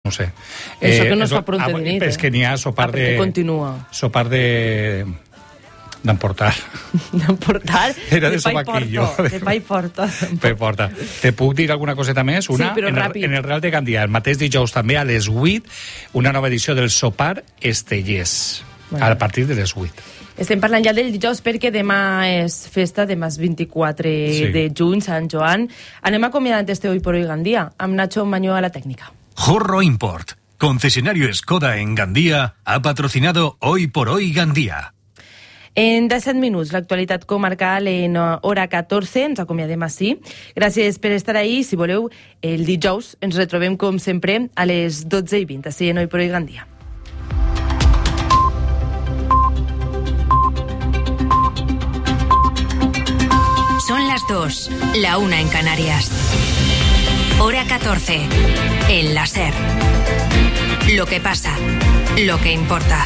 no sé. Això que no es fa pront de nit. És que n'hi ha sopar de... Sopar d'emportar. D'emportar? Era de sopaquillo. De pa i porta. Per porta. Te puc dir alguna coseta més? Una, sí, però ràpid. En el Real de Gandia, el mateix dijous també a les 8, una nova edició del sopar Estellers. A partir de les 8. Estem parlant ja del dijous perquè demà és festa, demà és 24 de juny, Sant Joan. Anem acomiadant este Hoy por Hoy Gandia, amb Nacho Mañó a la técnica. Jorro Import, concesionario Skoda en Gandía, ha patrocinado Hoy por Hoy Gandía. En 17 minuts, l'actualitat comarcal en hora 14, ens acomiadem així. Gràcies per estar ahí. Si voleu, el dijous ens retrobem, com sempre, a les 12:20, així en Hoy por Hoy Gandia. Son las 2, la 1 en Canarias. Hora 14, en la SER. Lo que pasa, lo que importa.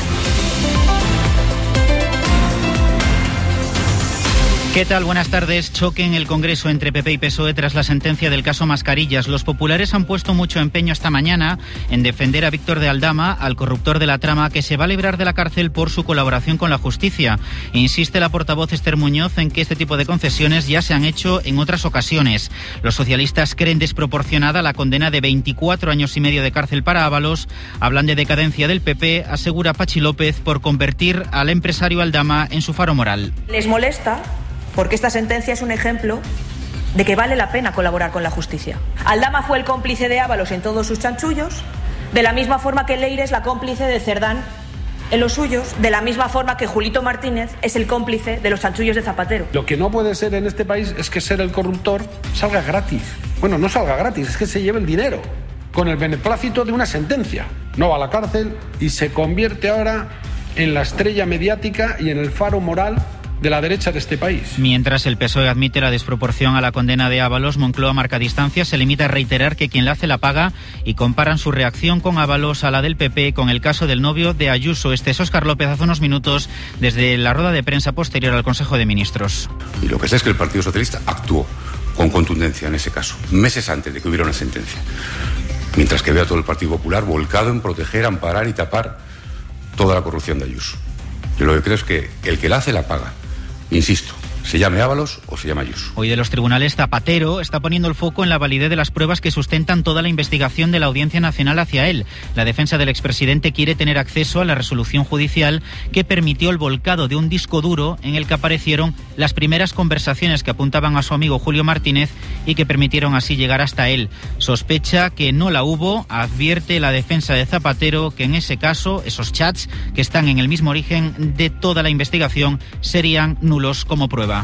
¿Qué tal? Buenas tardes. Choque en el Congreso entre PP y PSOE tras la sentencia del caso Mascarillas. Los populares han puesto mucho empeño esta mañana en defender a Víctor de Aldama, al corruptor de la trama, que se va a librar de la cárcel por su colaboración con la justicia. Insiste la portavoz Esther Muñoz en que este tipo de concesiones ya se han hecho en otras ocasiones. Los socialistas creen desproporcionada la condena de 24 años y medio de cárcel para Ábalos. Hablan de decadencia del PP, asegura Pachi López, por convertir al empresario Aldama en su faro moral. Les molesta porque esta sentencia es un ejemplo de que vale la pena colaborar con la justicia. Aldama fue el cómplice de Ábalos en todos sus chanchullos, de la misma forma que Leire es la cómplice de Cerdán en los suyos, de la misma forma que Julito Martínez es el cómplice de los chanchullos de Zapatero. Lo que no puede ser en este país es que ser el corruptor salga gratis. Bueno, no salga gratis, es que se lleve el dinero con el beneplácito de una sentencia. No va a la cárcel y se convierte ahora en la estrella mediática y en el faro moral de la derecha de este país. Mientras el PSOE admite la desproporción a la condena de Ábalos, Moncloa marca distancia, se limita a reiterar que quien la hace la paga y comparan su reacción con Ábalos a la del PP con el caso del novio de Ayuso. Este es Óscar López hace unos minutos desde la rueda de prensa posterior al Consejo de Ministros. Y lo que sé es que el Partido Socialista actuó con contundencia en ese caso, meses antes de que hubiera una sentencia. Mientras que veo a todo el Partido Popular volcado en proteger, amparar y tapar toda la corrupción de Ayuso. Yo lo que creo es que el que la hace la paga. Insisto, se llame Ábalos o se llame Ayuso. Hoy de los tribunales, Zapatero está poniendo el foco en la validez de las pruebas que sustentan toda la investigación de la Audiencia Nacional hacia él. La defensa del expresidente quiere tener acceso a la resolución judicial que permitió el volcado de un disco duro en el que aparecieron las primeras conversaciones que apuntaban a su amigo Julio Martínez y que permitieron así llegar hasta él. Sospecha que no la hubo, advierte la defensa de Zapatero que en ese caso esos chats que están en el mismo origen de toda la investigación serían nulos como prueba.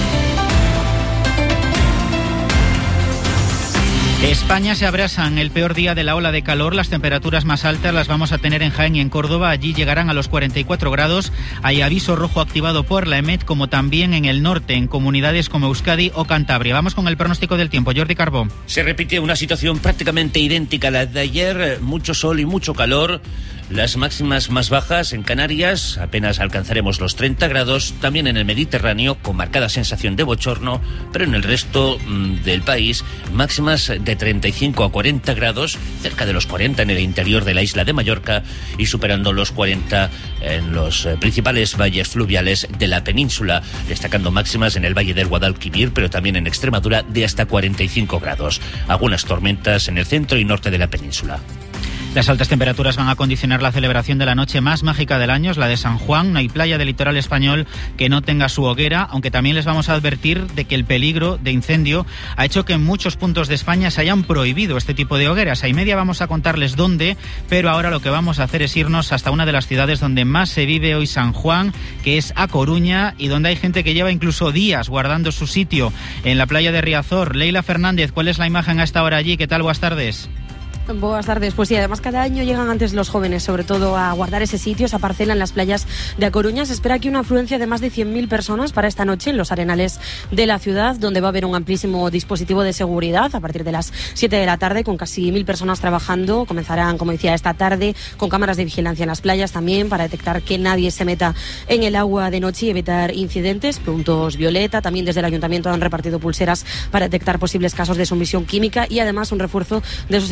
España se abrasa en el peor día de la ola de calor. Las temperaturas más altas las vamos a tener en Jaén y en Córdoba. Allí llegarán a los 44 grados. Hay aviso rojo activado por la EMET, como también en el norte, en comunidades como Euskadi o Cantabria. Vamos con el pronóstico del tiempo. Jordi Carbó. Se repite una situación prácticamente idéntica a la de ayer. Mucho sol y mucho calor. Las máximas más bajas en Canarias, apenas alcanzaremos los 30 grados, también en el Mediterráneo, con marcada sensación de bochorno, pero en el resto del país, máximas de 35 a 40 grados, cerca de los 40 en el interior de la isla de Mallorca y superando los 40 en los principales valles fluviales de la península, destacando máximas en el Valle del Guadalquivir, pero también en Extremadura de hasta 45 grados. Algunas tormentas en el centro y norte de la península. Las altas temperaturas van a condicionar la celebración de la noche más mágica del año, es la de San Juan. No hay playa del litoral español que no tenga su hoguera, aunque también les vamos a advertir de que el peligro de incendio ha hecho que en muchos puntos de España se hayan prohibido este tipo de hogueras. A y media vamos a contarles dónde, pero ahora lo que vamos a hacer es irnos hasta una de las ciudades donde más se vive hoy San Juan, que es A Coruña, y donde hay gente que lleva incluso días guardando su sitio en la playa de Riazor. Leila Fernández, ¿cuál es la imagen a esta hora allí? ¿Qué tal? Buenas tardes. Buenas tardes. Pues sí, además cada año llegan antes los jóvenes, sobre todo a guardar ese sitio, esa parcela en las playas de A Coruña. Se espera aquí una afluencia de más de 100.000 personas para esta noche en los arenales de la ciudad, donde va a haber un amplísimo dispositivo de seguridad a partir de las 7 de la tarde, con casi 1.000 personas trabajando. Comenzarán, como decía, esta tarde con cámaras de vigilancia en las playas también para detectar que nadie se meta en el agua de noche y evitar incidentes. Puntos violeta. También desde el ayuntamiento han repartido pulseras para detectar posibles casos de sumisión química y además un refuerzo de sus servicios de limpieza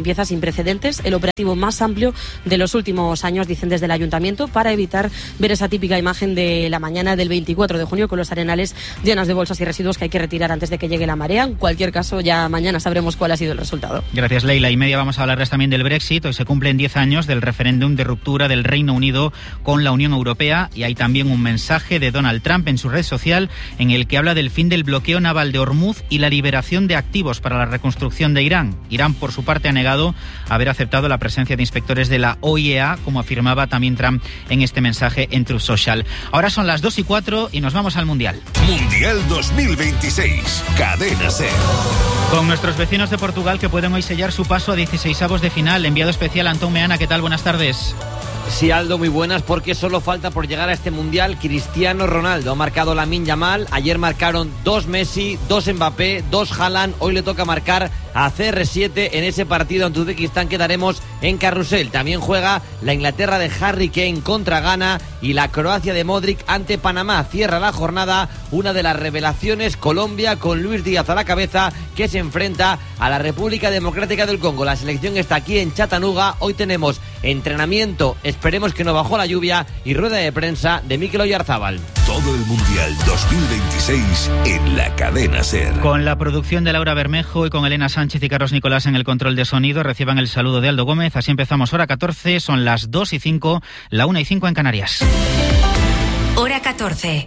limpieza sin precedentes, el operativo más amplio de los últimos años, dicen desde el Ayuntamiento, para evitar ver esa típica imagen de la mañana del 24 de junio con los arenales llenas de bolsas y residuos que hay que retirar antes de que llegue la marea. En cualquier caso, ya mañana sabremos cuál ha sido el resultado. Gracias, Leila. Y media vamos a hablarles también del Brexit. Hoy se cumplen 10 años del referéndum de ruptura del Reino Unido con la Unión Europea, y hay también un mensaje de Donald Trump en su red social en el que habla del fin del bloqueo naval de Hormuz y la liberación de activos para la reconstrucción de Irán. Irán, por su parte, ha negado haber aceptado la presencia de inspectores de la OIEA, como afirmaba también Trump en este mensaje en Truth Social. Ahora son las 2:04 y nos vamos al Mundial. Mundial 2026, Cadena SER. Con nuestros vecinos de Portugal, que pueden hoy sellar su paso a 16avos de final. Enviado especial Antón Meana, ¿qué tal? Buenas tardes. Sí, Aldo, muy buenas, porque solo falta por llegar a este Mundial Cristiano Ronaldo. Ha marcado Lamine Yamal, ayer marcaron 2 Messi, 2 Mbappé, 2 Haaland. Hoy le toca marcar a CR7 en ese partido ante Uzbekistán que daremos en Carrusel. También juega la Inglaterra de Harry Kane contra Ghana y la Croacia de Modric ante Panamá. Cierra la jornada una de las revelaciones, Colombia, con Luis Díaz a la cabeza, que se enfrenta a la República Democrática del Congo. La selección está aquí en Chattanooga. Hoy tenemos entrenamiento, esperemos que no bajó la lluvia, y rueda de prensa de Mikel Oyarzábal. Todo el Mundial 2026 en la Cadena SER. Con la producción de Laura Bermejo y con Elena Sánchez y Carlos Nicolás en el control de sonido, reciban el saludo de Aldo Gómez. Así empezamos hora 14, son las 2:05, la 1:05 en Canarias. Hora 14.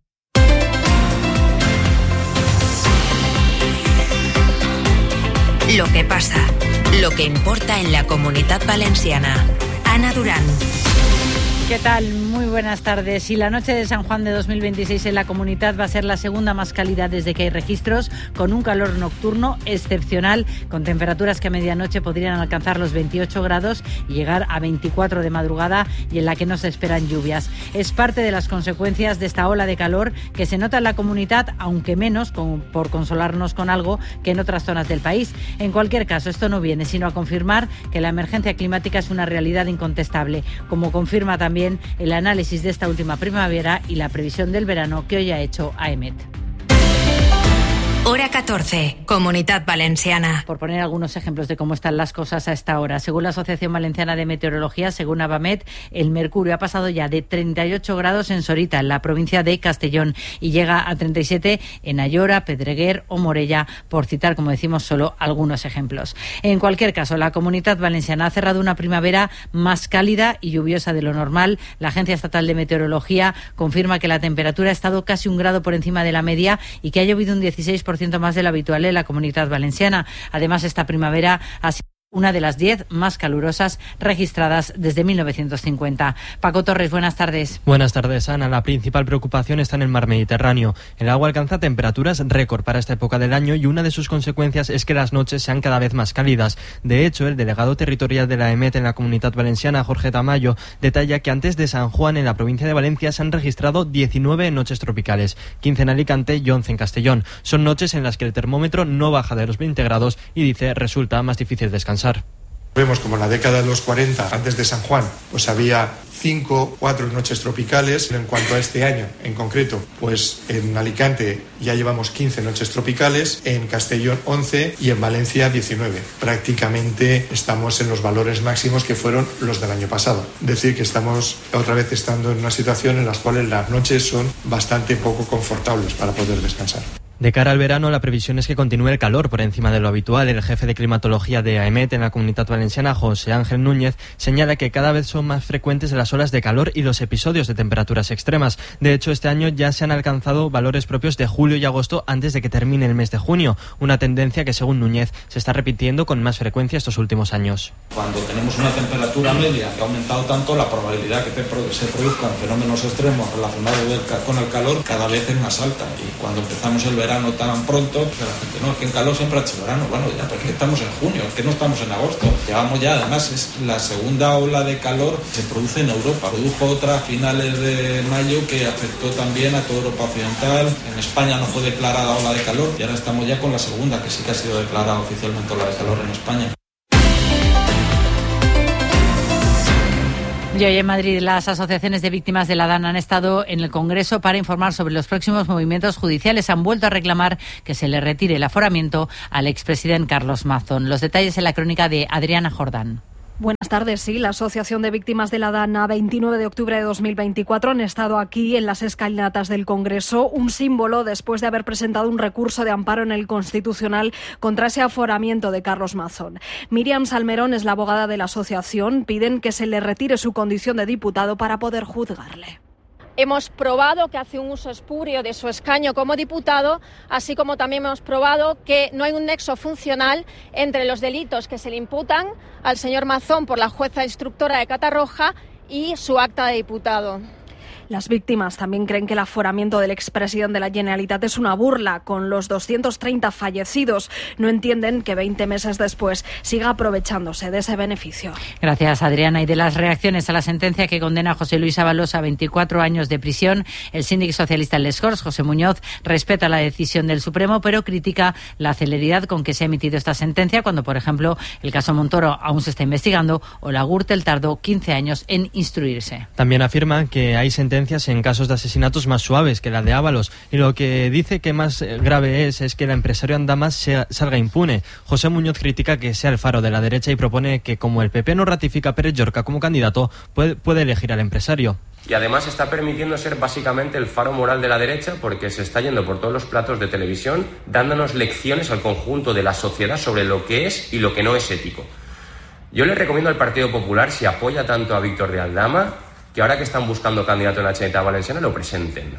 Lo que pasa, lo que importa en la Comunitat Valenciana. Ana Durán. ¿Qué tal? Muy buenas tardes. Y la noche de San Juan de 2026 en la Comunidad va a ser la segunda más cálida desde que hay registros, con un calor nocturno excepcional, con temperaturas que a medianoche podrían alcanzar los 28 grados y llegar a 24 de madrugada, y en la que no se esperan lluvias. Es parte de las consecuencias de esta ola de calor que se nota en la Comunidad, aunque menos, por consolarnos con algo, que en otras zonas del país. En cualquier caso, esto no viene sino a confirmar que la emergencia climática es una realidad incontestable, como confirma también el análisis de esta última primavera y la previsión del verano que hoy ha hecho AEMET. Hora 14, Comunitat Valenciana. Por poner algunos ejemplos de cómo están las cosas a esta hora. Según la Asociación Valenciana de Meteorología, según ABAMET, el mercurio ha pasado ya de 38 grados en Sorita, en la provincia de Castellón, y llega a 37 en Ayora, Pedreguer o Morella, por citar, como decimos, solo algunos ejemplos. En cualquier caso, la Comunitat Valenciana ha cerrado una primavera más cálida y lluviosa de lo normal. La Agencia Estatal de Meteorología confirma que la temperatura ha estado casi 1 grado por encima de la media y que ha llovido un 16% más de lo habitual en la Comunidad Valenciana. Además, esta primavera ha sido una de las 10 más calurosas registradas desde 1950. Paco Torres, buenas tardes. Buenas tardes, Ana. La principal preocupación está en el mar Mediterráneo. El agua alcanza temperaturas récord para esta época del año y una de sus consecuencias es que las noches sean cada vez más cálidas. De hecho, el delegado territorial de la EMET en la Comunidad Valenciana, Jorge Tamayo, detalla que antes de San Juan, en la provincia de Valencia, se han registrado 19 noches tropicales, 15 en Alicante y 11 en Castellón. Son noches en las que el termómetro no baja de los 20 grados y, dice, resulta más difícil descansar. Vemos como en la década de los 40, antes de San Juan, pues había 4 noches tropicales. En cuanto a este año en concreto, pues en Alicante ya llevamos 15 noches tropicales, en Castellón 11 y en Valencia 19. Prácticamente estamos en los valores máximos que fueron los del año pasado. Decir que estamos otra vez estando en una situación en la cual las noches son bastante poco confortables para poder descansar. De cara al verano, la previsión es que continúe el calor por encima de lo habitual. El jefe de climatología de AEMET en la Comunidad Valenciana, José Ángel Núñez, señala que cada vez son más frecuentes las olas de calor y los episodios de temperaturas extremas. De hecho, este año ya se han alcanzado valores propios de julio y agosto antes de que termine el mes de junio, una tendencia que, según Núñez, se está repitiendo con más frecuencia estos últimos años. Cuando tenemos una temperatura media que ha aumentado tanto, la probabilidad que se produzcan fenómenos extremos relacionados con el calor cada vez es más alta. Y cuando empezamos el verano tan pronto, pues la gente, no, es que en calor siempre ha hecho verano. Bueno, ya, pero es que estamos en junio, es que no estamos en agosto. Llevamos ya, además, es la segunda ola de calor que se produce en Europa. Produjo otra a finales de mayo que afectó también a toda Europa Occidental. En España no fue declarada ola de calor y ahora estamos ya con la segunda, que sí que ha sido declarada oficialmente ola de calor en España. Y hoy en Madrid las asociaciones de víctimas de la DAN han estado en el Congreso para informar sobre los próximos movimientos judiciales. Han vuelto a reclamar que se le retire el aforamiento al expresidente Carlos Mazón. Los detalles en la crónica de Adriana Jordán. Buenas tardes. Sí, la Asociación de Víctimas de la DAN, 29 de octubre de 2024, han estado aquí en las escalinatas del Congreso, un símbolo después de haber presentado un recurso de amparo en el Constitucional contra ese aforamiento de Carlos Mazón. Miriam Salmerón es la abogada de la asociación. Piden que se le retire su condición de diputado para poder juzgarle. Hemos probado que hace un uso espurio de su escaño como diputado, así como también hemos probado que no hay un nexo funcional entre los delitos que se le imputan al señor Mazón por la jueza instructora de Catarroja y su acta de diputado. Las víctimas también creen que el aforamiento del expresidente de la Generalitat es una burla. Con los 230 fallecidos, no entienden que 20 meses después siga aprovechándose de ese beneficio. Gracias, Adriana. Y de las reacciones a la sentencia que condena a José Luis Ábalos a 24 años de prisión, el síndic socialista en Les Corts, José Muñoz, respeta la decisión del Supremo, pero critica la celeridad con que se ha emitido esta sentencia, cuando, por ejemplo, el caso Montoro aún se está investigando o la Gürtel tardó 15 años en instruirse. También afirma que hay sentencias en casos de asesinatos más suaves que la de Ábalos, y lo que dice que más grave es que el empresario Aldama salga impune. José Muñoz critica que sea el faro de la derecha y propone que, como el PP no ratifica a Pérez Llorca como candidato, puede elegir al empresario. Y además está permitiendo ser básicamente el faro moral de la derecha, porque se está yendo por todos los platos de televisión dándonos lecciones al conjunto de la sociedad sobre lo que es y lo que no es ético. Yo le recomiendo al Partido Popular, si apoya tanto a Víctor de Aldama, que ahora que están buscando candidato en la Generalitat Valenciana lo presenten.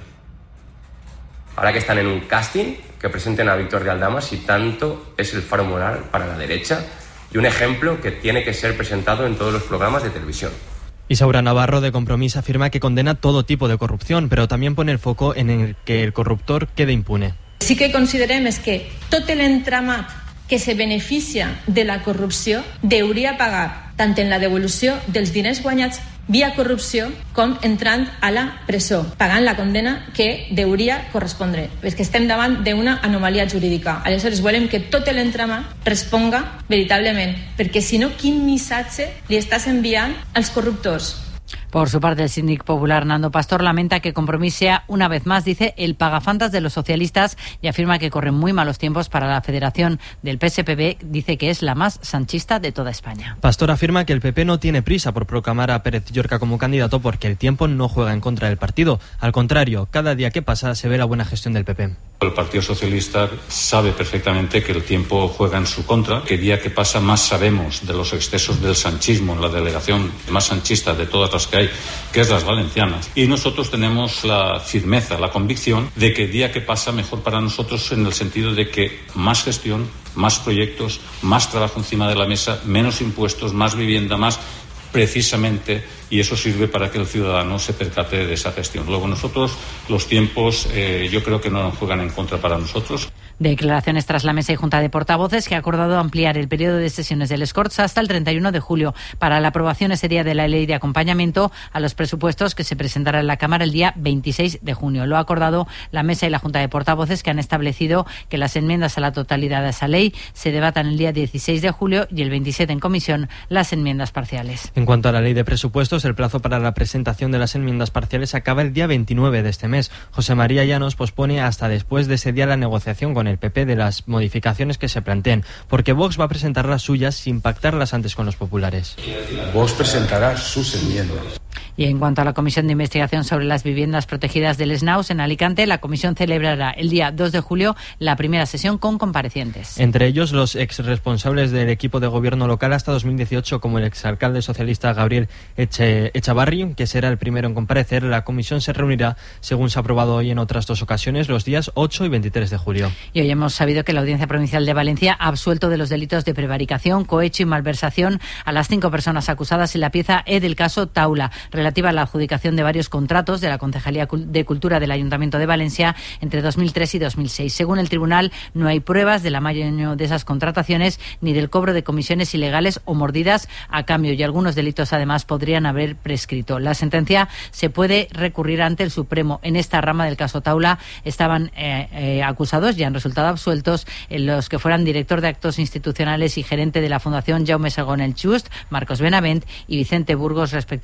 Ahora que están en un casting, que presenten a Víctor de Aldama, si tanto es el faro moral para la derecha y un ejemplo que tiene que ser presentado en todos los programas de televisión. Isaura Navarro, de Compromís, afirma que condena todo tipo de corrupción, pero también pone el foco en el que el corruptor quede impune. Sí que considerem és que tot l'entramat que se beneficia de la corrupció hauria pagar tant en la devolució dels diners guanyats via corrupció com entrant a la presó, pagant la condena que hauria correspondre. És que estem davant d'una anomalia jurídica. Aleshores volem que tot l'entramat responga veritablement, perquè si no, quin missatge li estàs enviant als corruptors? Por su parte, el síndic popular Nando Pastor lamenta que Compromís sea, una vez más, dice, el pagafantas de los socialistas, y afirma que corren muy malos tiempos para la federación del PSPB. Dice que es la más sanchista de toda España. Pastor afirma que el PP no tiene prisa por proclamar a Pérez Llorca como candidato porque el tiempo no juega en contra del partido. Al contrario, cada día que pasa se ve la buena gestión del PP. El Partido Socialista sabe perfectamente que el tiempo juega en su contra, que día que pasa más sabemos de los excesos del sanchismo en la delegación más sanchista de todas las que hay, que es las valencianas. Y nosotros tenemos la firmeza, la convicción de que día que pasa mejor para nosotros, en el sentido de que más gestión, más proyectos, más trabajo encima de la mesa, menos impuestos, más vivienda, más precisamente, y eso sirve para que el ciudadano se percate de esa gestión. Luego nosotros, los tiempos, yo creo que no juegan en contra para nosotros. Declaraciones tras la mesa y junta de portavoces, que ha acordado ampliar el periodo de sesiones del Corts hasta el 31 de julio para la aprobación ese día de la ley de acompañamiento a los presupuestos que se presentará en la Cámara el día 26 de junio. Lo ha acordado la mesa y la junta de portavoces, que han establecido que las enmiendas a la totalidad de esa ley se debatan el día 16 de julio y el 27 en comisión las enmiendas parciales. En cuanto a la ley de presupuestos, el plazo para la presentación de las enmiendas parciales acaba el día 29 de este mes. José María Llanos pospone hasta después de ese día la negociación con el PP de las modificaciones que se planteen, porque Vox va a presentar las suyas sin pactarlas antes con los populares. Vox presentará sus enmiendas. Y en cuanto a la Comisión de Investigación sobre las Viviendas Protegidas del SNAUS en Alicante, la comisión celebrará el día 2 de julio la primera sesión con comparecientes. Entre ellos los exresponsables del equipo de gobierno local hasta 2018, como el exalcalde socialista Gabriel Echavarri, que será el primero en comparecer. La comisión se reunirá, según se ha aprobado hoy en otras dos ocasiones, los días 8 y 23 de julio. Y hoy hemos sabido que la Audiencia Provincial de Valencia ha absuelto de los delitos de prevaricación, cohecho y malversación a las 5 personas acusadas en la pieza E del caso Taula, relativa a la adjudicación de varios contratos de la Concejalía de Cultura del Ayuntamiento de Valencia entre 2003 y 2006. Según el tribunal, no hay pruebas del amaño de esas contrataciones ni del cobro de comisiones ilegales o mordidas a cambio, y algunos delitos además podrían haber prescrito. La sentencia se puede recurrir ante el Supremo. En esta rama del caso Taula estaban acusados y han resultado absueltos en los que fueran director de actos institucionales y gerente de la Fundación Jaume II el Just, Marcos Benavent y Vicente Burgos, respectivamente,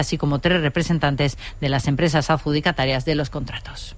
así como 3 representantes de las empresas adjudicatarias de los contratos.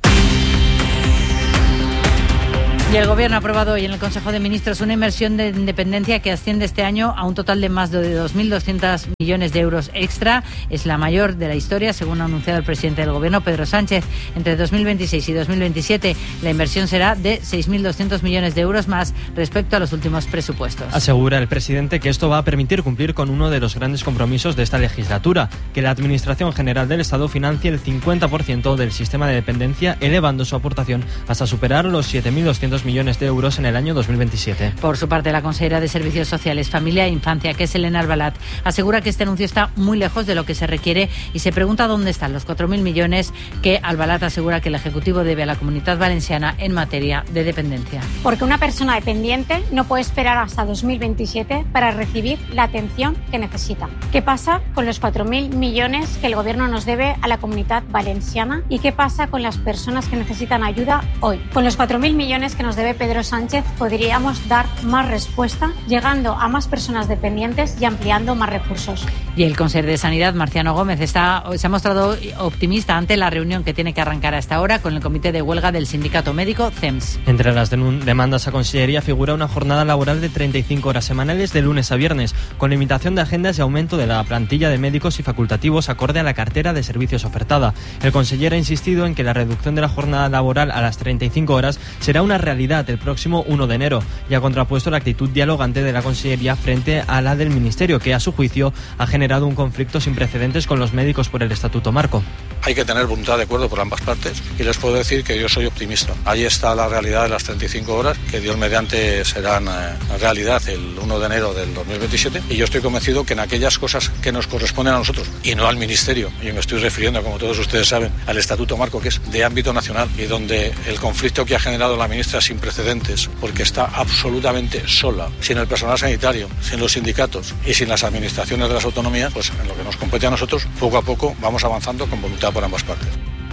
Y el Gobierno ha aprobado hoy en el Consejo de Ministros una inversión de dependencia que asciende este año a un total de más de 2.200 millones de euros extra. Es la mayor de la historia, según ha anunciado el presidente del Gobierno, Pedro Sánchez. Entre 2026 y 2027 la inversión será de 6.200 millones de euros más respecto a los últimos presupuestos. Asegura el presidente que esto va a permitir cumplir con uno de los grandes compromisos de esta legislatura, que la Administración General del Estado financie el 50% del sistema de dependencia, elevando su aportación hasta superar los 7.200 millones de euros en el año 2027. Por su parte, la consejera de Servicios Sociales, Familia e Infancia, que es Elena Albalat, asegura que este anuncio está muy lejos de lo que se requiere y se pregunta dónde están los 4.000 millones que Albalat asegura que el Ejecutivo debe a la Comunidad Valenciana en materia de dependencia. Porque una persona dependiente no puede esperar hasta 2027 para recibir la atención que necesita. ¿Qué pasa con los 4.000 millones que el Gobierno nos debe a la Comunidad Valenciana? ¿Y qué pasa con las personas que necesitan ayuda hoy? Con los 4.000 millones que nos debe Pedro Sánchez podríamos dar más respuesta, llegando a más personas dependientes y ampliando más recursos. Y el consejero de Sanidad, Marciano Gómez, se ha mostrado optimista ante la reunión que tiene que arrancar a esta hora con el Comité de Huelga del Sindicato Médico, CEMS. Entre las demandas a Consellería figura una jornada laboral de 35 horas semanales de lunes a viernes, con limitación de agendas y aumento de la plantilla de médicos y facultativos acorde a la cartera de servicios ofertada. El consejero ha insistido en que la reducción de la jornada laboral a las 35 horas será una realidad el próximo 1 de enero y ha contrapuesto la actitud dialogante de la Consellería frente a la del Ministerio, que a su juicio ha generado un conflicto sin precedentes con los médicos por el Estatuto Marco. Hay que tener voluntad de acuerdo por ambas partes y les puedo decir que yo soy optimista. Ahí está la realidad de las 35 horas, que Dios mediante serán realidad el 1 de enero del 2027 y yo estoy convencido que en aquellas cosas que nos corresponden a nosotros y no al Ministerio, y me estoy refiriendo, como todos ustedes saben, al Estatuto Marco, que es de ámbito nacional y donde el conflicto que ha generado la ministra sin precedentes, porque está absolutamente sola, sin el personal sanitario, sin los sindicatos y sin las administraciones de las autonomías, pues en lo que nos compete a nosotros, poco a poco vamos avanzando con voluntad por ambas partes.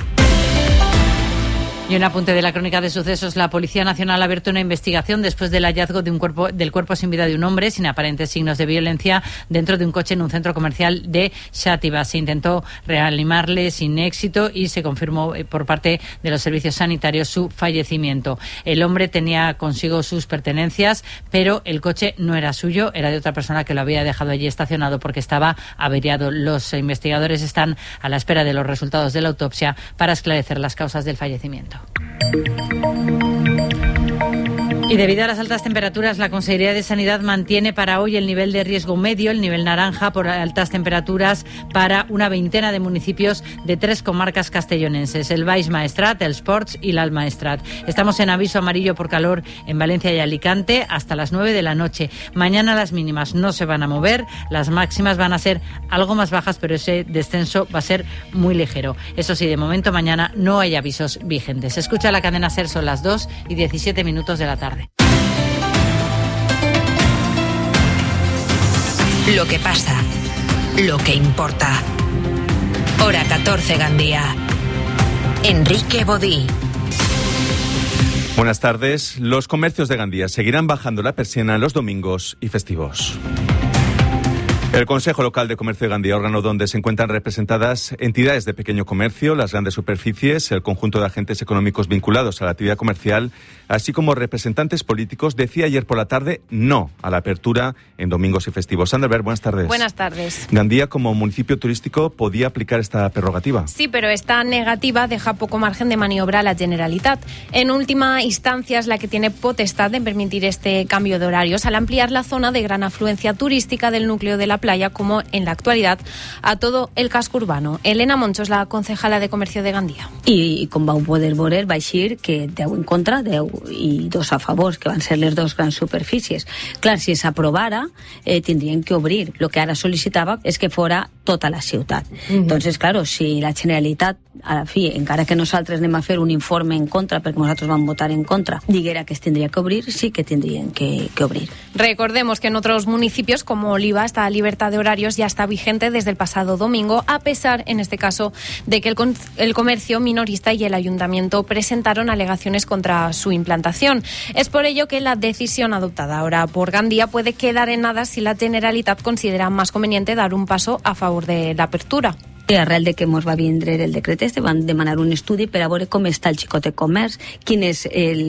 Y un apunte de la crónica de sucesos. La Policía Nacional ha abierto una investigación después del hallazgo de del cuerpo sin vida de un hombre sin aparentes signos de violencia dentro de un coche en un centro comercial de Xàtiva. Se intentó reanimarle sin éxito y se confirmó por parte de los servicios sanitarios su fallecimiento. El hombre tenía consigo sus pertenencias, pero el coche no era suyo, era de otra persona que lo había dejado allí estacionado porque estaba averiado. Los investigadores están a la espera de los resultados de la autopsia para esclarecer las causas del fallecimiento. Y debido a las altas temperaturas, la Consejería de Sanidad mantiene para hoy el nivel de riesgo medio, el nivel naranja por altas temperaturas para una veintena de municipios de 3 comarcas castellonenses, el Baix Maestrat, el Sports y l'Alt Maestrat. Estamos en aviso amarillo por calor en Valencia y Alicante hasta las 9 de la noche. Mañana las mínimas no se van a mover, las máximas van a ser algo más bajas, pero ese descenso va a ser muy ligero. Eso sí, de momento mañana no hay avisos vigentes. Escucha la cadena SER, son las 2:17 de la tarde. Lo que pasa, lo que importa. Hora 14, Gandía. Enrique Bodí. Buenas tardes. Los comercios de Gandía seguirán bajando la persiana los domingos y festivos. El Consejo Local de Comercio de Gandía, órgano donde se encuentran representadas entidades de pequeño comercio, las grandes superficies, el conjunto de agentes económicos vinculados a la actividad comercial, así como representantes políticos, decía ayer por la tarde no a la apertura en domingos y festivos. Sandra Ver, buenas tardes. Buenas tardes. Gandía, como municipio turístico, podía aplicar esta prerrogativa. Sí, pero esta negativa deja poco margen de maniobra a la Generalitat. En última instancia es la que tiene potestad de permitir este cambio de horarios al ampliar la zona de gran afluencia turística del núcleo de la playa, como en la actualidad a todo el casco urbano. Elena Moncho és la concejala de Comercio de Gandía. I com vau poder veure, va eixir que 10 en contra, 10 i 2 a favor, que van ser les dues grans superfícies. Clar, si s'aprovara, tindrien que obrir. Lo que ara sol·licitava és que fora tota la ciutat. Entonces, claro, si la Generalitat, a la fi, encara que nosaltres anem a fer un informe en contra, perquè nosaltres vam votar en contra, diguera que es tindria que obrir, sí que tindrien que obrir. Recordemos que en otros municipios, como Oliva, esta libertad de horarios ya está vigente desde el pasado domingo, a pesar, en este caso, de que el comercio minorista y el ayuntamiento presentaron alegaciones contra su implantación. Es por ello que la decisión adoptada ahora por Gandía puede quedar en nada si la Generalitat considera más conveniente dar un paso a favor de la apertura. I arrel de que mos va vindre el decret van demanar un estudi per a veure com està el xicotet comerç, quin és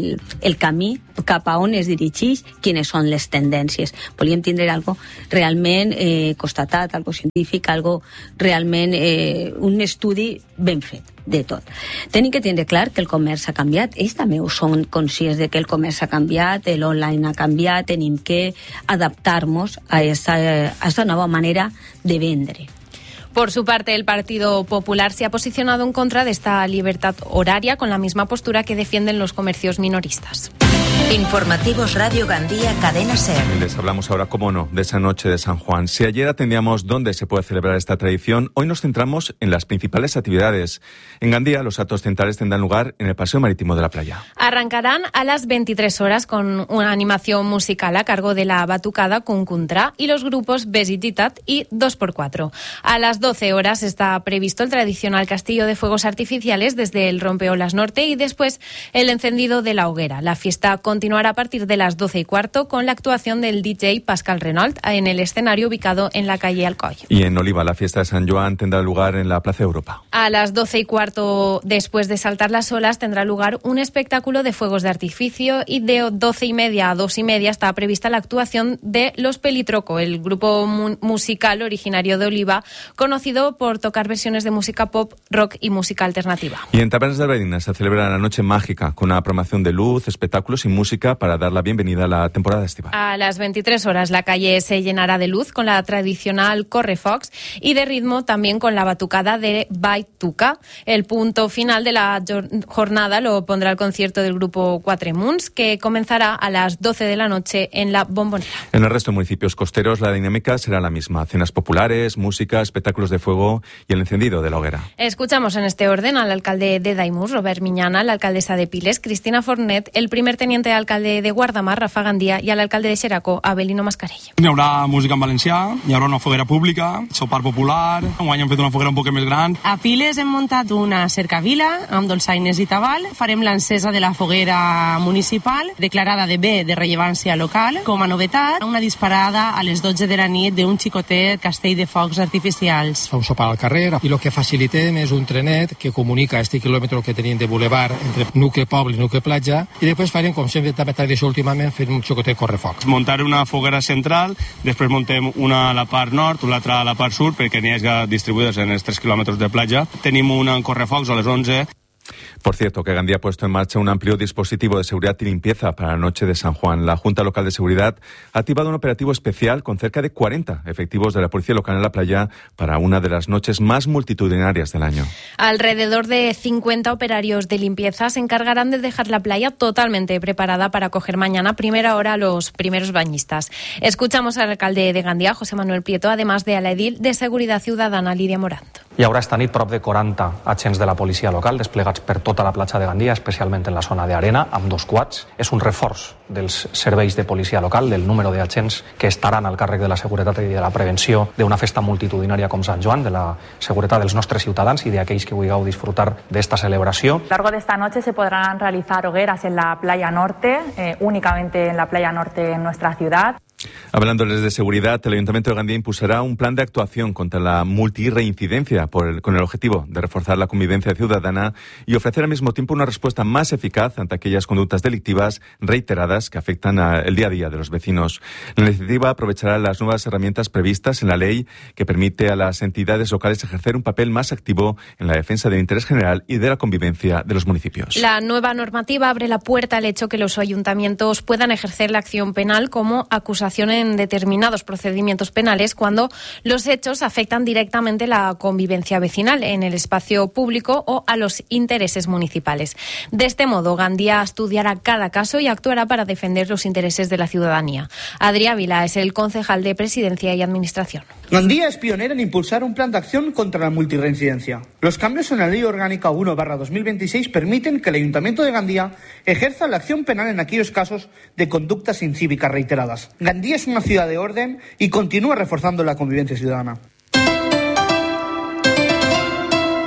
el camí, cap a on es dirigeix, quines són les tendències. Volíem tindre algo realment constatat, algo científic, algo realment un estudi ben fet de tot. Tenim que tindre clar que el comerç ha canviat, ells també ho són conscients de que el comerç ha canviat, l'online ha canviat, tenim que adaptar-nos a esta nova manera de vendre. Por su parte, el Partido Popular se ha posicionado en contra de esta libertad horaria con la misma postura que defienden los comercios minoristas. Informativos Radio Gandía, Cadena SER. Les hablamos ahora, como no, de esa noche de San Juan. Si ayer atendíamos dónde se puede celebrar esta tradición, hoy nos centramos en las principales actividades. En Gandía, los actos centrales tendrán lugar en el Paseo Marítimo de la Playa. Arrancarán a las 23 horas con una animación musical a cargo de la Batucada Cuncontrà y los grupos Besigitat y 2x4. A las 12 horas está previsto el tradicional castillo de fuegos artificiales desde el Rompeolas Norte y después el encendido de la hoguera. La fiesta continuará a partir de las 12:15 con la actuación del DJ Pascal Renault en el escenario ubicado en la calle Alcoy. Y en Oliva, la fiesta de San Joan tendrá lugar en la Plaza Europa. A las 12:15, después de saltar las olas, tendrá lugar un espectáculo de fuegos de artificio y de 12:30 a 2:30 está prevista la actuación de Los Pelitroco, el grupo musical originario de Oliva, conocido por tocar versiones de música pop, rock y música alternativa. Y en Tabernas de Alberinas se celebra la Noche Mágica con una programación de luz, espectáculos y música para dar la bienvenida a la temporada estival. A las 23 horas la calle se llenará de luz con la tradicional Correfocs y de ritmo también con la batucada de Baituca. El punto final de la jornada lo pondrá el concierto del grupo Quatremunts, que comenzará a las 12 de la noche en la Bombonera. En el resto de municipios costeros la dinámica será la misma. Cenas populares, música, espectáculos de fuego y el encendido de la hoguera. Escuchamos en este orden al alcalde de Daimús, Robert Miñana, la alcaldesa de Piles, Cristina Fornet, el primer teniente alcalde de Guardamar, Rafa Gandía, i l'alcalde de Xeraco, Abelino Mascarell. Hi haurà música en valencià, hi haurà una foguera pública, sopar popular, enguany hem fet una foguera un poc més gran. A Piles hem muntat una cercavila amb dolçaines i tabal, farem l'encesa de la foguera municipal, declarada de bé de rellevància local. Com a novetat, una disparada a les 12 de la nit d'un xicotet castell de focs artificials. Fa un sopar al carrer i el que facilitem és un trenet que comunica este quilòmetre que tenim de boulevard entre nucli poble i nucli platja i després farem, com sempre també tradició últimament, fent un xicotet correfocs. Muntar una foguera central, després muntem una a la part nord, l'altra a la part sud, perquè n'hi hagi distribuïdes en els 3 quilòmetres de platja. Tenim una en correfocs a les 11. Por cierto, que Gandía ha puesto en marcha un amplio dispositivo de seguridad y limpieza para la noche de San Juan. La Junta Local de Seguridad ha activado un operativo especial con cerca de 40 efectivos de la Policía Local en la playa para una de las noches más multitudinarias del año. Alrededor de 50 operarios de limpieza se encargarán de dejar la playa totalmente preparada para acoger mañana a primera hora a los primeros bañistas. Escuchamos al alcalde de Gandía, José Manuel Prieto, además de a la edil de Seguridad Ciudadana, Lídia Morant. Hi haurà esta nit prop de 40 agents de la policia local desplegats per tota la platja de Gandia, especialment en la zona d'arena, amb 2 quads. És un reforç dels serveis de policia local, del número d'agents que estaran al càrrec de la seguretat i de la prevenció d'una festa multitudinària com Sant Joan, de la seguretat dels nostres ciutadans i d'aquells que vulgueu disfrutar d'esta celebració. A lo largo de esta noche se podrán realizar hogueras en la playa norte, únicamente en la playa norte en nuestra ciudad. Hablándoles de seguridad, el Ayuntamiento de Gandía impulsará un plan de actuación contra la multirreincidencia con el objetivo de reforzar la convivencia ciudadana y ofrecer al mismo tiempo una respuesta más eficaz ante aquellas conductas delictivas reiteradas que afectan el día a día de los vecinos. La iniciativa aprovechará las nuevas herramientas previstas en la ley que permite a las entidades locales ejercer un papel más activo en la defensa del interés general y de la convivencia de los municipios. La nueva normativa abre la puerta al hecho que los ayuntamientos puedan ejercer la acción penal como acusación en determinados procedimientos penales cuando los hechos afectan directamente la convivencia vecinal en el espacio público o a los intereses municipales. De este modo, Gandía estudiará cada caso y actuará para defender los intereses de la ciudadanía. Adrià Vila es el concejal de Presidencia y Administración. Gandía es pionera en impulsar un plan de acción contra la multirreincidencia. Los cambios en la Ley Orgánica 1/2026 permiten que el Ayuntamiento de Gandía ejerza la acción penal en aquellos casos de conductas incívicas reiteradas. Gandía es una ciudad de orden y continúa reforzando la convivencia ciudadana.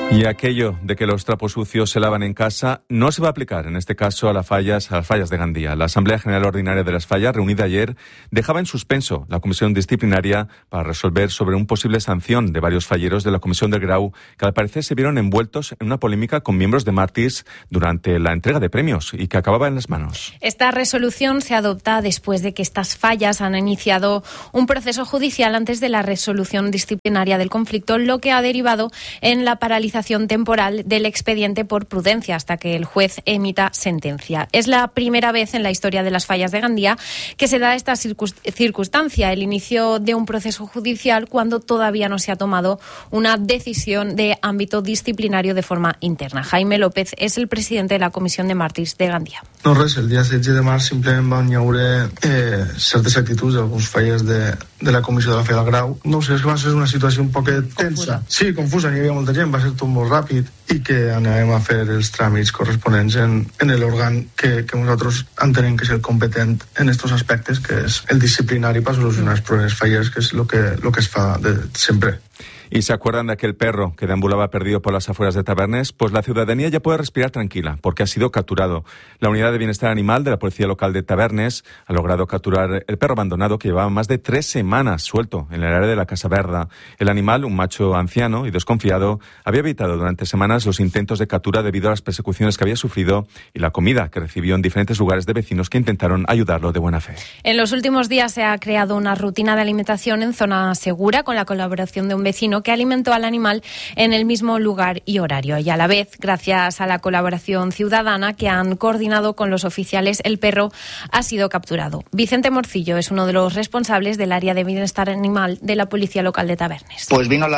Y aquello de que los trapos sucios se lavan en casa no se va a aplicar, en este caso, a las fallas de Gandía. La Asamblea General Ordinaria de las Fallas, reunida ayer, dejaba en suspenso la comisión disciplinaria para resolver sobre un posible sanción de varios falleros de la Comisión del Grau, que al parecer se vieron envueltos en una polémica con miembros de Màrtirs durante la entrega de premios y que acababa en las manos. Esta resolución se adopta después de que estas fallas han iniciado un proceso judicial antes de la resolución disciplinaria del conflicto, lo que ha derivado en la paralización temporal del expediente por prudencia hasta que el juez emita sentencia. Es la primera vez en la historia de las fallas de Gandía que se da esta circunstancia, el inicio de un proceso judicial cuando todavía no se ha tomado una decisión de ámbito disciplinario de forma interna. Jaime López és el president de la Comissió de Màrtirs de Gandia. No res, el dia 16 de març simplement van haver certes actituds d'alguns falles de la Comissió de la Fe del Grau. No sé, és que va ser una situació un poc tensa. Sí, confusa, n'hi havia molta gent, va ser tot molt ràpid i que anàvem a fer els tràmits corresponents en l'òrgan que nosaltres entenem que és el competent en estos aspectes, que és el disciplinari per solucionar els problemes fallers, que és lo que es fa de sempre. ¿Y se acuerdan de aquel perro que deambulaba perdido por las afueras de Tabernes? Pues la ciudadanía ya puede respirar tranquila, porque ha sido capturado. La Unidad de Bienestar Animal de la Policía Local de Tabernes ha logrado capturar el perro abandonado que llevaba más de 3 semanas suelto en el área de la Casa Verda. El animal, un macho anciano y desconfiado, había evitado durante semanas los intentos de captura debido a las persecuciones que había sufrido y la comida que recibió en diferentes lugares de vecinos que intentaron ayudarlo de buena fe. En los últimos días se ha creado una rutina de alimentación en zona segura con la colaboración de un vecino que alimentó al animal en el mismo lugar y horario. Y a la vez, gracias a la colaboración ciudadana que han coordinado con los oficiales, el perro ha sido capturado. Vicente Morcillo es uno de los responsables del área de bienestar animal de la Policía Local de Tabernes. Pues vino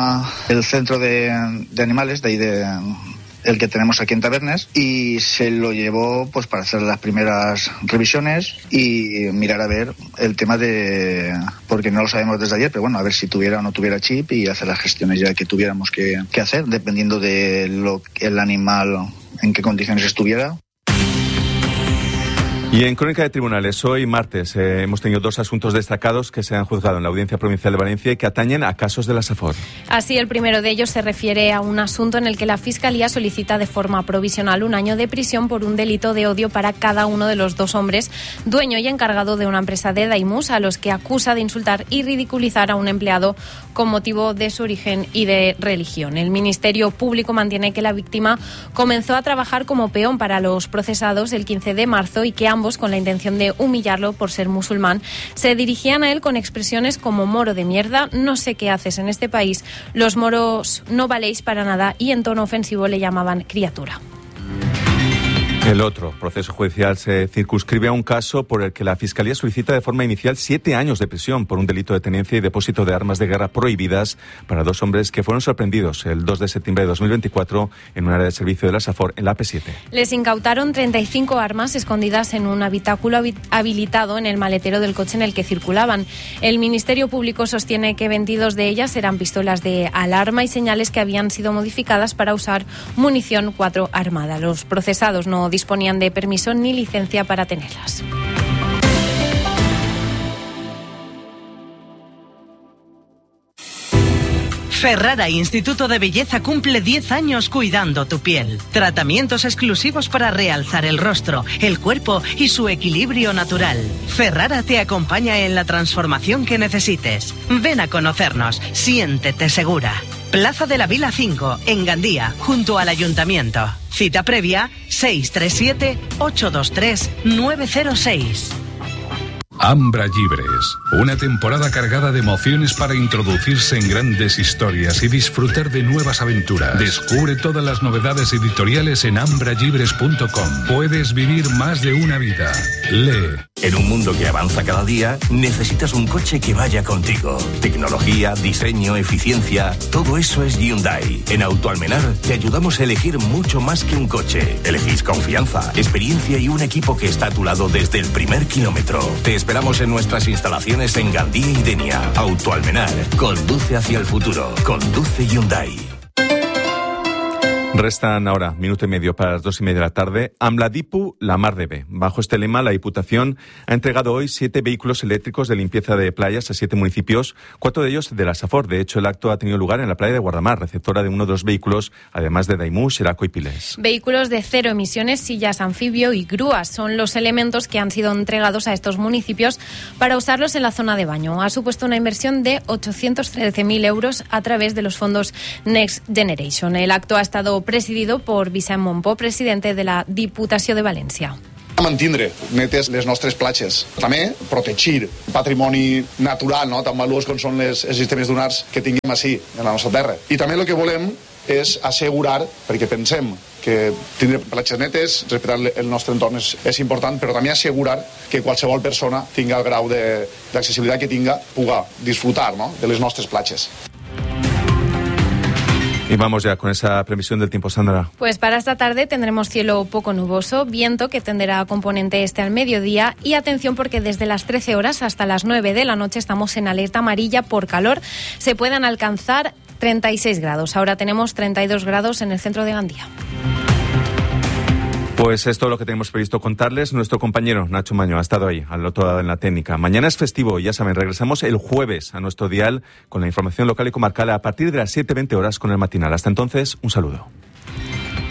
el centro de animales de ahí el que tenemos aquí en Tabernes, y se lo llevó pues para hacer las primeras revisiones y mirar a ver el tema porque no lo sabemos desde ayer, pero bueno, a ver si tuviera o no tuviera chip y hacer las gestiones ya que tuviéramos que hacer, dependiendo de el animal en qué condiciones estuviera. Y en Crónica de Tribunales, hoy martes hemos tenido 2 asuntos destacados que se han juzgado en la Audiencia Provincial de Valencia y que atañen a casos de la SAFOR. Así, el primero de ellos se refiere a un asunto en el que la Fiscalía solicita de forma provisional 1 año de prisión por un delito de odio para cada uno de los 2 hombres, dueño y encargado de una empresa de Daimús, a los que acusa de insultar y ridiculizar a un empleado con motivo de su origen y de religión. El Ministerio Público mantiene que la víctima comenzó a trabajar como peón para los procesados el 15 de marzo y que ambos, con la intención de humillarlo por ser musulmán, se dirigían a él con expresiones como moro de mierda, no sé qué haces en este país, los moros no valéis para nada, y en tono ofensivo le llamaban criatura. El otro proceso judicial se circunscribe a un caso por el que la Fiscalía solicita de forma inicial 7 años de prisión por un delito de tenencia y depósito de armas de guerra prohibidas para 2 hombres que fueron sorprendidos el 2 de septiembre de 2024 en un área de servicio de la SAFOR en la AP7. Les incautaron 35 armas escondidas en un habitáculo habilitado en el maletero del coche en el que circulaban. El Ministerio Público sostiene que 22 de ellas eran pistolas de alarma y señales que habían sido modificadas para usar munición 4 armada. Los procesados no disponían de permiso ni licencia para tenerlas. Ferrara Instituto de Belleza cumple 10 años cuidando tu piel. Tratamientos exclusivos para realzar el rostro, el cuerpo y su equilibrio natural. Ferrara te acompaña en la transformación que necesites. Ven a conocernos, siéntete segura. Plaza de la Vila 5, en Gandía, junto al Ayuntamiento. Cita previa 637-823-906. Ambra Llibres, una temporada cargada de emociones para introducirse en grandes historias y disfrutar de nuevas aventuras. Descubre todas las novedades editoriales en ambrallibres.com. Puedes vivir más de una vida. Lee. En un mundo que avanza cada día, necesitas un coche que vaya contigo. Tecnología, diseño, eficiencia, todo eso es Hyundai. En Autoalmenar te ayudamos a elegir mucho más que un coche. Elegís confianza, experiencia y un equipo que está a tu lado desde el primer kilómetro. Te esperamos en nuestras instalaciones en Gandía y Denia. Autoalmenar, conduce hacia el futuro. Conduce Hyundai. Restan ahora minuto y medio para las 2:30 de la tarde. Amladipu, la mar de bé. Bajo este lema, la Diputación ha entregado hoy 7 vehículos eléctricos de limpieza de playas a 7 municipios, 4 de ellos de la Safor. De hecho, el acto ha tenido lugar en la playa de Guardamar, receptora de uno de los vehículos, además de Daimú, Xeraco y Piles. Vehículos de cero emisiones, sillas anfibio y grúas son los elementos que han sido entregados a estos municipios para usarlos en la zona de baño. Ha supuesto una inversión de 813.000 euros a través de los fondos Next Generation. El acto ha estado presidido por Vicent Montpó, presidente de la Diputació de València. Mantindre netes les nostres platges. També protegir patrimoni natural, no? Tan valuós com són els sistemes dunars que tinguem així, en la nostra terra. I també el que volem és assegurar, perquè pensem que tindre platges netes, respectar el nostre entorn és important, però també assegurar que qualsevol persona tinga el grau d'accessibilitat que tinga, puga disfrutar, no? De les nostres platges. Y vamos ya con esa previsión del tiempo, Sandra. Pues para esta tarde tendremos cielo poco nuboso, viento que tenderá a componente este al mediodía y atención porque desde las 13 horas hasta las 9 de la noche estamos en alerta amarilla por calor. Se pueden alcanzar 36 grados. Ahora tenemos 32 grados en el centro de Gandía. Pues es todo lo que tenemos previsto contarles. Nuestro compañero Nacho Maño ha estado ahí, al otro lado en la técnica. Mañana es festivo, ya saben, regresamos el jueves a nuestro dial con la información local y comarcal a partir de las 7:20 horas con el matinal. Hasta entonces, un saludo.